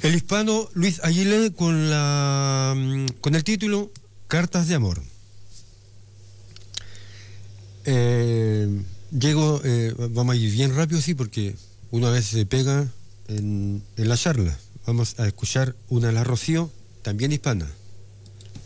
El hispano Luis Aguilé con el título Cartas de Amor. Vamos a ir bien rápido, sí, porque una vez se pega en la charla. Vamos a escuchar una de la Rocío, también hispana.